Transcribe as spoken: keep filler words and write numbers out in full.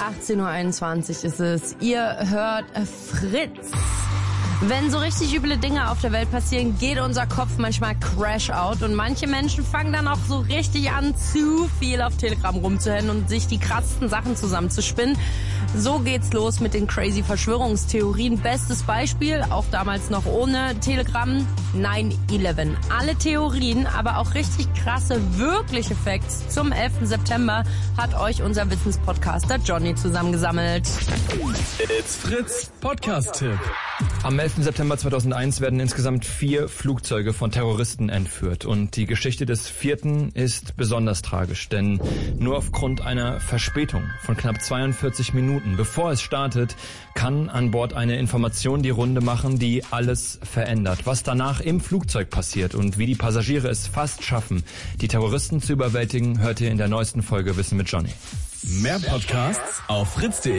achtzehn Uhr einundzwanzig ist es. Ihr hört Fritz. Wenn so richtig üble Dinge auf der Welt passieren, geht unser Kopf manchmal crash out und manche Menschen fangen dann auch so richtig an, zu viel auf Telegram rumzuhängen und sich die krassesten Sachen zusammenzuspinnen. So geht's los mit den crazy Verschwörungstheorien. Bestes Beispiel, auch damals noch ohne Telegram, nine eleven. Alle Theorien, aber auch richtig krasse, wirkliche Facts zum elften September hat euch unser Wissenspodcaster Johnny zusammengesammelt. It's Fritz Podcast-Tipp. Am elften September zweitausendeins werden insgesamt vier Flugzeuge von Terroristen entführt. Und die Geschichte des vierten ist besonders tragisch, denn nur aufgrund einer Verspätung von knapp zweiundvierzig Minuten, bevor es startet, kann an Bord eine Information die Runde machen, die alles verändert. Was danach im Flugzeug passiert und wie die Passagiere es fast schaffen, die Terroristen zu überwältigen, hört ihr in der neuesten Folge Wissen mit Johnny. Mehr Podcasts auf fritz punkt de.